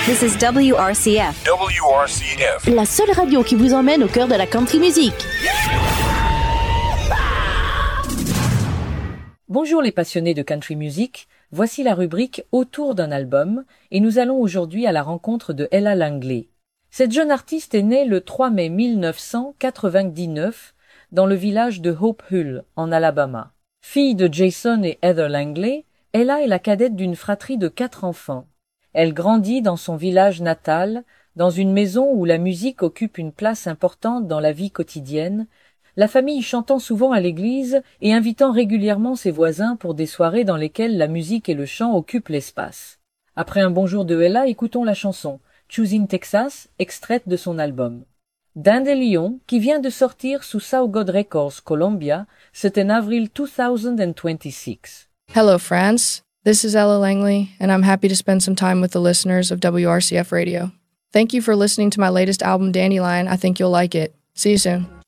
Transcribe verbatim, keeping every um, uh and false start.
This is W R C F. W R C F. La seule radio qui vous emmène au cœur de la country music. Bonjour les passionnés de country music, voici la rubrique Autour d'un album et nous allons aujourd'hui à la rencontre de Ella Langley. Cette jeune artiste est née le trois mai mille neuf cent quatre-vingt-dix-neuf dans le village de Hope Hull, en Alabama. Fille de Jason et Heather Langley, Ella est la cadette d'une fratrie de quatre enfants. Elle grandit dans son village natal, dans une maison où la musique occupe une place importante dans la vie quotidienne, la famille chantant souvent à l'église et invitant régulièrement ses voisins pour des soirées dans lesquelles la musique et le chant occupent l'espace. Après un bonjour de Ella, écoutons la chanson « Choosing Texas », extraite de son album. Dandelion, qui vient de sortir sous South God Records Columbia, c'est en avril deux mille vingt-six. Hello, France. This is Ella Langley, and I'm happy to spend some time with the listeners of W R C F Radio. Thank you for listening to my latest album, Dandelion. I think you'll like it. See you soon.